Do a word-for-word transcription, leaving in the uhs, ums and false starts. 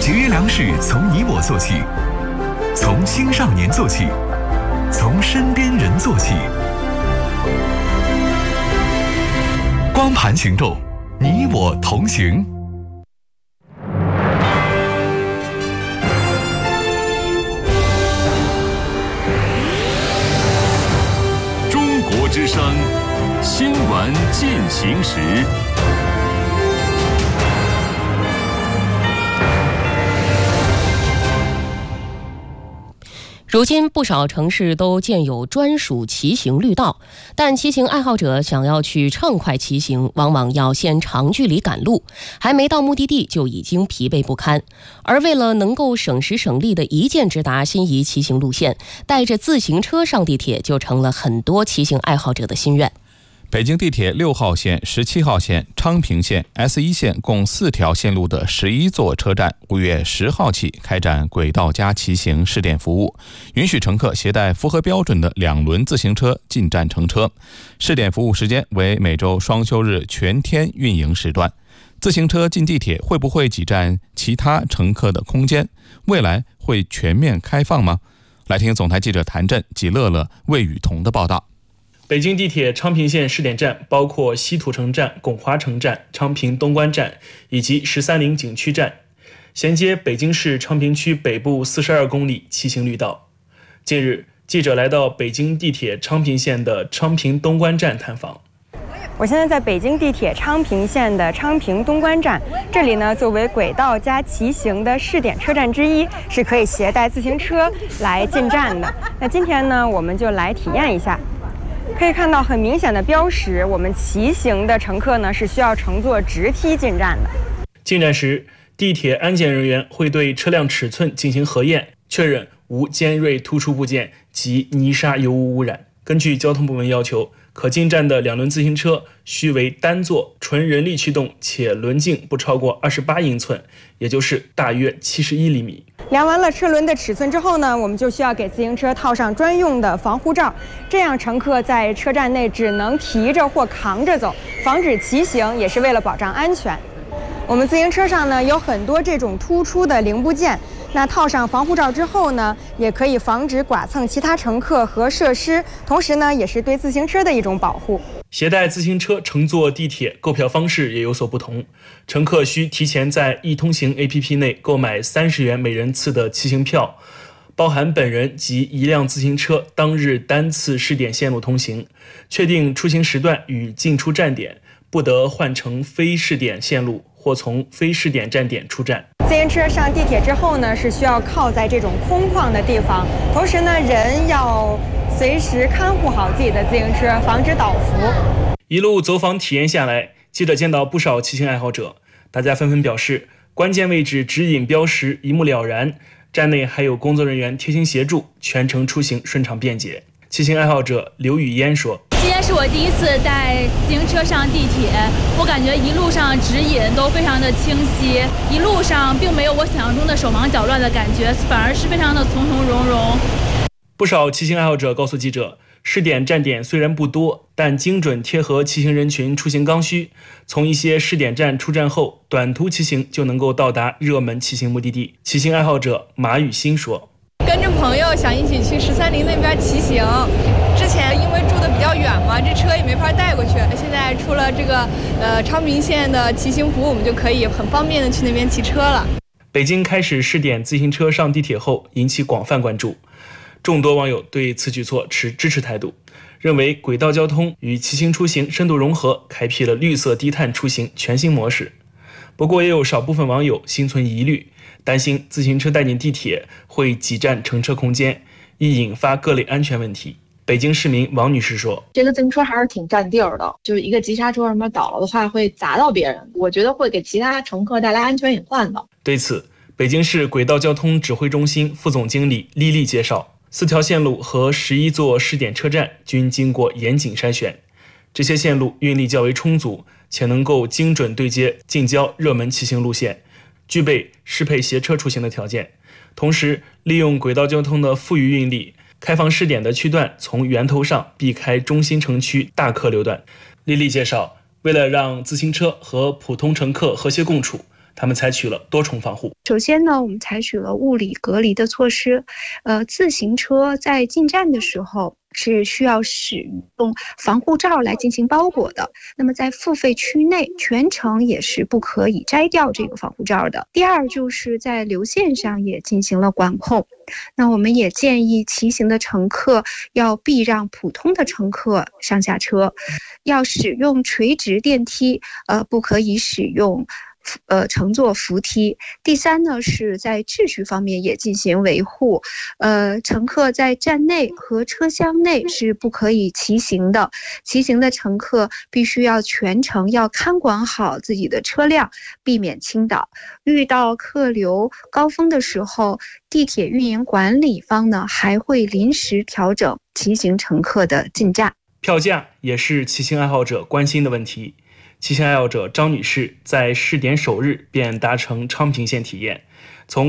节约粮食从你我做起，从青少年做起，从身边人做起。光盘行动，你我同行。 中国之声新闻进行时。 如今不少城市都建有专属骑行绿道，但骑行爱好者想要去畅快骑行，往往要先长距离赶路，还没到目的地就已经疲惫不堪。而为了能够省时省力的一箭直达心仪骑行路线，带着自行车上地铁就成了很多骑行爱好者的心愿。 北京地铁六号线、十七号线、昌平线、S 一 线共四条线路的十一座车站，五月十号起开展轨道加骑行试点服务，允许乘客携带符合标准的两轮自行车进站乘车。试点服务时间为每周双休日全天运营时段。自行车进地铁会不会挤占其他乘客的空间？未来会全面开放吗？来听总台记者谭震、纪乐乐、魏雨桐的报道。 北京地铁昌平线试点站包括西土城站、拱华城站、昌平东关站以及十三陵景区站，衔接北京市昌平区北部四十二公里骑行绿道。近日，记者来到北京地铁昌平线的昌平东关站探访。 我现在在北京地铁昌平线的昌平东关站，这里呢作为轨道加骑行的试点车站之一，是可以携带自行车来进站的。那今天呢，我们就来体验一下。可以看到很明显的标识，我们骑行的乘客呢是需要乘坐直梯进站的。 进站时，地铁安检人员会对车辆尺寸进行核验，确认无尖锐突出部件及泥沙油污污染。根据交通部门要求，可进站的两轮自行车需为单座、纯人力驱动，且轮径不超过二十八英寸，也就是大约七十一厘米。 量完了车轮的尺寸之后呢，我们就需要给自行车套上专用的防护罩，这样乘客在车站内只能提着或扛着走，防止骑行，也是为了保障安全。我们自行车上呢有很多这种突出的零部件，那套上防护罩之后呢，也可以防止剐蹭其他乘客和设施，同时呢也是对自行车的一种保护。 携带自行车乘坐地铁，购票方式也有所不同。乘客需提前在易通行 A P P 内购买三十元每人次的骑行票，包含本人及一辆自行车当日单次试点线路通行，确定出行时段与进出站点，不得换乘非试点线路或从非试点站点出站。 自行车上地铁之后呢，是需要靠在这种空旷的地方，同时呢，人要随时看护好自己的自行车，防止倒伏。 一路走访体验下来，记者见到不少骑行爱好者，大家纷纷表示，关键位置指引标识一目了然，站内还有工作人员贴心协助，全程出行顺畅便捷。骑行爱好者刘雨嫣说：“ 今天是我第一次带自行车上地铁，我感觉一路上指引都非常的清晰，一路上并没有我想象中的手忙脚乱的感觉，反而是非常的从从容容。” 不少骑行爱好者告诉记者，试点站点虽然不多，但精准贴合骑行人群出行刚需。从一些试点站出站后，短途骑行就能够到达热门骑行目的地。骑行爱好者马雨欣说：“ 跟着朋友想一起去十三陵那边骑行，之前因为住的比较远嘛，这车也没法带过去。现在出了这个呃昌平线的骑行服务，我们就可以很方便的去那边骑车了。” 北京开始试点自行车上地铁后，引起广泛关注。众多网友对此举措持支持态度，认为轨道交通与骑行出行深度融合，开辟了绿色低碳出行全新模式。不过，也有少部分网友心存疑虑，担心自行车带进地铁会挤占乘车空间，易引发各类安全问题。北京市民王女士说：“ 这个自行车还是挺占地儿的，就是一个急刹车什么倒了的话会砸到别人，我觉得会给其他乘客带来安全隐患的。” 对此，北京市轨道交通指挥中心副总经理丽丽介绍，四条线路和十一座试点车站均经过严谨筛选，这些线路运力较为充足，且能够精准对接近郊热门骑行路线，具备适配携车出行的条件。同时，利用轨道交通的富余运力，开放试点的区段从源头上避开中心城区大客流段。丽丽介绍，为了让自行车和普通乘客和谐共处， 他们采取了多重防护。 首先呢，我们采取了物理隔离的措施。呃，自行车在进站的时候是需要使用防护罩来进行包裹的。那么在付费区内，全程也是不可以摘掉这个防护罩的。第二，就是在流线上也进行了管控。那我们也建议骑行的乘客要避让普通的乘客上下车，要使用垂直电梯，呃，不可以使用呃，乘坐扶梯。第三呢，是在秩序方面也进行维护。呃，乘客在站内和车厢内是不可以骑行的。骑行的乘客必须要全程要看管好自己的车辆，避免倾倒。遇到客流高峰的时候，地铁运营管理方呢还会临时调整骑行乘客的进站。 票价也是骑行爱好者关心的问题。骑行爱好者张女士在试点首日便搭乘昌平线体验，从